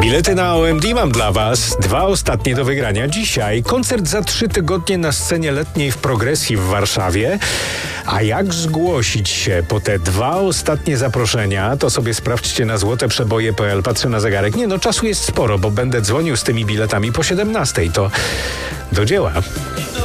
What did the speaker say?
Bilety na OMD mam dla Was. 2 ostatnie do wygrania dzisiaj. Koncert za 3 tygodnie na scenie letniej w Progresji w Warszawie. A jak zgłosić się po te 2 ostatnie zaproszenia, to sobie sprawdźcie na złoteprzeboje.pl. Patrzę na zegarek. Czasu jest sporo, bo będę dzwonił z tymi biletami po 17. To do dzieła.